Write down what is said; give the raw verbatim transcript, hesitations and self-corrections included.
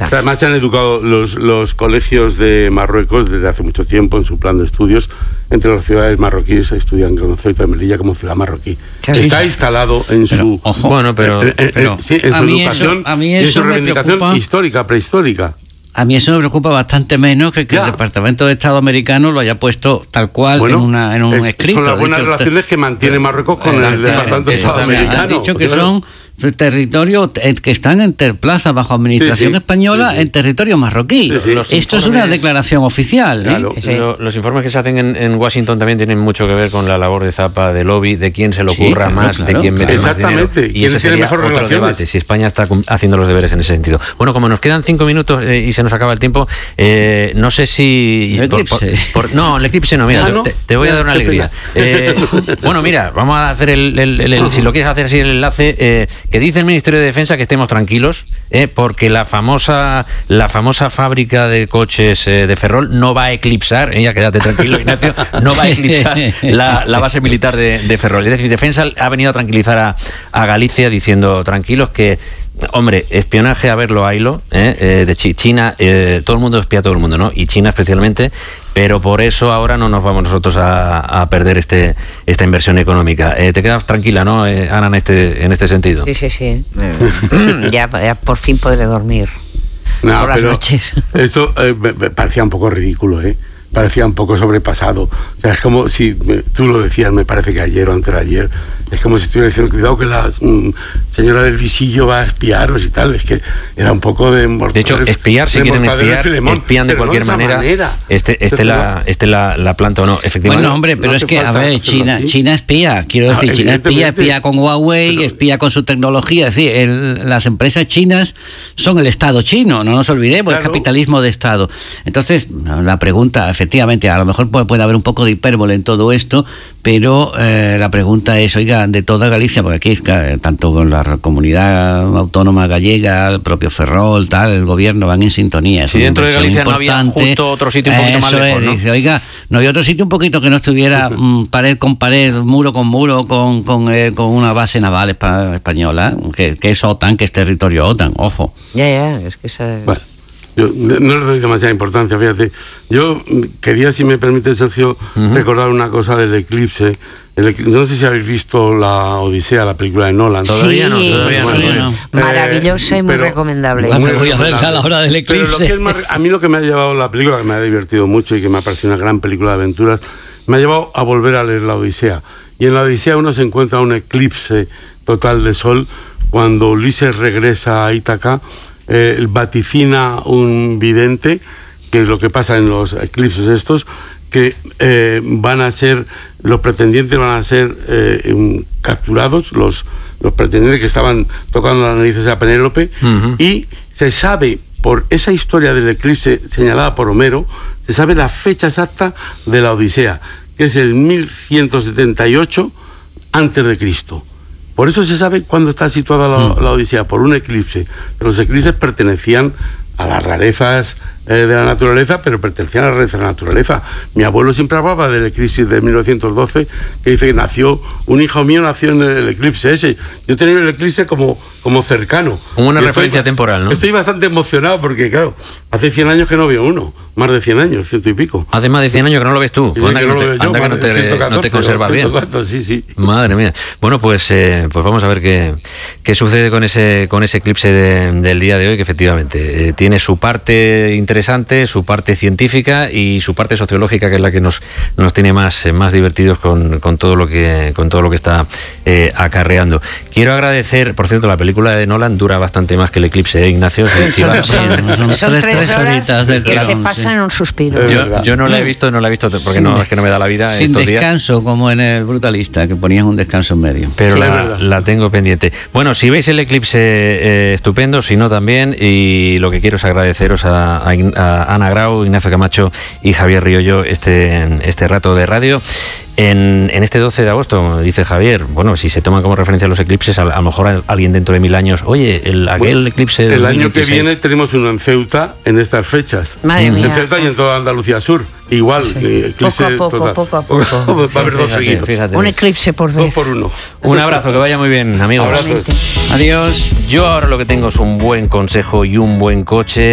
está. Además se han educado los, los colegios de Marruecos desde hace mucho tiempo en su plan de estudios. Entre las ciudades marroquíes se estudian con Ceuta y Melilla como ciudad marroquí. Claro. Está instalado en pero, su ojo, bueno, pero, en, en, pero, en, sí, en su educación eso, y en su reivindicación preocupa... histórica, prehistórica. A mí eso me preocupa bastante menos que que ya. el Departamento de Estado americano lo haya puesto tal cual bueno, en, una, en un es, escrito. Son las buenas dicho, relaciones que mantiene Marruecos con el Departamento de Estado americano. Han dicho que son territorios que están en plaza bajo administración sí, sí, española sí, sí. en territorio marroquí. Sí, sí. Esto informes, es una declaración oficial. Claro, ¿eh? sí. lo, los informes que se hacen en, en Washington también tienen mucho que ver con la labor de Zappa, de lobby, de quién se le ocurra sí, claro, más, claro, de quién mete más dinero. Y ese sería mejor otro debate, si España está haciendo los deberes en ese sentido. Bueno, como nos quedan cinco minutos eh, y se nos acaba el tiempo, eh, no sé si... El eclipse. Por, por, no, el eclipse no, mira, ah, ¿no? Te, te voy a dar una alegría. Eh, bueno, mira, vamos a hacer el, el, el, el si lo quieres hacer así el enlace, eh, que dice el Ministerio de Defensa que estemos tranquilos, eh, porque la famosa la famosa fábrica de coches eh, de Ferrol no va a eclipsar, eh, ya quédate tranquilo, Ignacio, no va a eclipsar la, la base militar de, de Ferrol. Es decir, Defensa ha venido a tranquilizar a, a Galicia diciendo tranquilos que, hombre, espionaje a verlo, haylo, eh, eh, de China, eh, todo el mundo espía a todo el mundo, ¿no? Y China especialmente, pero por eso ahora no nos vamos nosotros a, a perder este esta inversión económica. Eh, te quedas tranquila, ¿no, eh, Ana, en este en este sentido? Sí, sí, sí. ya, ya por fin podré dormir no, por las noches. Esto eh, me, me parecía un poco ridículo, ¿eh? Parecía un poco sobrepasado. O sea, es como si, me, tú lo decías, me parece que ayer o antes de ayer, es como si estuviera diciendo, cuidado que la mm, señora del visillo va a espiaros y tal. Es que era un poco de... De hecho, espiar, si quieren espiar, Filemón, espían de cualquier no de manera, manera. Este, este, la, este la, la planta o no, efectivamente. Bueno, hombre, pero no es que, a ver, China, China espía, quiero decir, ah, China espía, espía con Huawei, pero, espía con su tecnología. Es decir, el, las empresas chinas son el Estado chino, no nos olvidemos, claro. El capitalismo de Estado. Entonces, la pregunta, efectivamente, a lo mejor puede, puede haber un poco de hipérbole en todo esto, pero eh, la pregunta es, oiga, de toda Galicia, porque aquí es tanto con la comunidad autónoma gallega, el propio Ferrol, tal, el gobierno van en sintonía. Si dentro de Galicia importante. No había justo otro sitio un poquito Eso más lejos, es, ¿no? Dice, oiga, no había otro sitio un poquito que no estuviera mm, pared con pared, muro con muro, con, con, eh, con una base naval espa- española, que, que es OTAN, que es territorio OTAN, ojo. Ya, ya, es que esa... Bueno. Yo no le doy demasiada importancia, fíjate. Yo quería, si me permite, Sergio, uh-huh. recordar una cosa del eclipse. El, no sé si habéis visto la Odisea, la película de Nolan. Todavía no, todavía sí, no. Sí. Maravillosa eh, y muy pero, recomendable. Muy voy a ver a la hora del eclipse. Pero lo que es más, a mí lo que me ha llevado la película, que me ha divertido mucho y que me ha parecido una gran película de aventuras, me ha llevado a volver a leer la Odisea. Y en la Odisea uno se encuentra un eclipse total de sol cuando Ulises regresa a Ítaca. Eh, vaticina un vidente, que es lo que pasa en los eclipses estos, que eh, van a ser, los pretendientes van a ser eh, capturados, los, los pretendientes que estaban tocando las narices a Penélope, uh-huh. y se sabe, por esa historia del eclipse señalada por Homero, se sabe la fecha exacta de la Odisea, que es el mil ciento setenta y ocho antes de Cristo. Por eso se sabe cuándo está situada la, la Odisea, por un eclipse. Pero los eclipses pertenecían a las rarezas eh, de la naturaleza, pero pertenecían a las rarezas de la naturaleza. Mi abuelo siempre hablaba del eclipse de mil novecientos doce, que dice que nació, un hijo mío nació en el eclipse ese. Yo tenía el eclipse como, como cercano. Como una y referencia estoy, temporal, ¿no? Estoy bastante emocionado porque, claro, hace cien años que no veo uno. Más de cien años, ciento y pico. Hace más de cien años que no lo ves tú. Pues anda que no, te, yo, anda que no, te, ciento catorce, no te conservas bien. ciento catorce, sí, sí. Madre mía. Bueno, pues, eh, pues vamos a ver qué, qué sucede con ese, con ese eclipse de, del día de hoy, que efectivamente eh, tiene su parte interesante, su parte científica y su parte sociológica, que es la que nos, nos tiene más, más divertidos con, con, todo lo que, con todo lo que está eh, acarreando. Quiero agradecer, por cierto, la película de Nolan dura bastante más que el eclipse, ¿eh, Ignacio? Son, son, son, son tres, tres horitas del que se pasa en un suspiro. Yo, yo no la he visto, no la he visto porque no, es que no me da la vida sin estos descanso, días. Como en El Brutalista, que ponían un descanso en medio. Pero sí, la, la tengo pendiente. Bueno, si veis el eclipse, eh, estupendo, si no también, y lo que quiero es agradeceros a, a, a Ana Grau, Ignacio Camacho y Javier Riollo este, este rato de radio. En, en este doce de agosto, dice Javier, bueno, si se toman como referencia los eclipses, a, a lo mejor alguien dentro de mil años, oye, el, aquel bueno, eclipse de el año que viene tenemos uno en Ceuta en estas fechas. Madre en mía. Ceuta y en toda Andalucía Sur. Igual, sí. eh, eclipse poco a poco, total. poco a poco. Va a haber dos fíjate, seguidos. Fíjate. Un eclipse por vez. Dos por uno. Un abrazo, que vaya muy bien, amigos. Abrazos. Adiós. Yo ahora lo que tengo es un buen consejo y un buen coche.